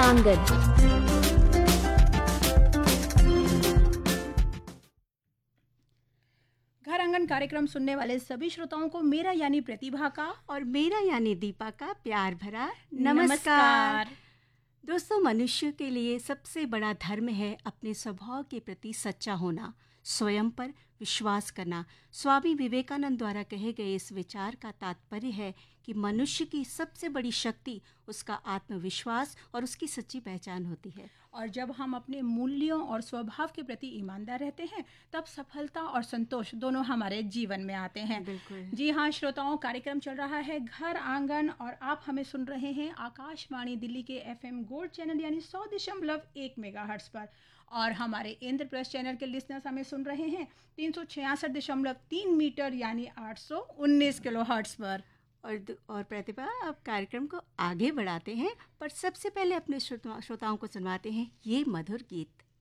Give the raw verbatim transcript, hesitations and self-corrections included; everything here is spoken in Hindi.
आंगन। घर आंगन कार्यक्रम सुनने वाले सभी श्रोताओं को मेरा यानी प्रतिभा का और मेरा यानी दीपा का प्यार भरा नमस्कार। नमस्कार। दोस्तों, मनुष्य के लिए सबसे बड़ा धर्म है अपने स्वभाव के प्रति सच्चा होना, स्वयं पर विश्वास करना। स्वामी विवेकानंद द्वारा कहे गए इस विचार का तात्पर्य है कि मनुष्य की सबसे बड़ी शक्ति उसका आत्मविश्वास और उसकी सच्ची पहचान होती है। और जब हम अपने मूल्यों और स्वभाव के प्रति ईमानदार रहते हैं तब सफलता और संतोष दोनों हमारे जीवन में आते हैं। बिल्कुल। जी हाँ श्रोताओं, कार्यक्रम चल रहा है घर आंगन और आप हमें सुन रहे हैं आकाशवाणी दिल्ली के एफएम गोल्ड चैनल यानी सौ दशमलव एक मेगाहर्ट्ज पर, और हमारे इंद्रप्रस्थ चैनल के लिसनर्स हमें सुन रहे हैं तीन सौ छियासठ दशमलव तीन मीटर यानी आठ सौ उन्नीस किलो हर्ट्ज पर। और और प्रतिभा, अब कार्यक्रम को आगे बढ़ाते हैं, पर सबसे पहले अपने श्रोता- श्रोताओं को सुनवाते हैं ये मधुर गीत।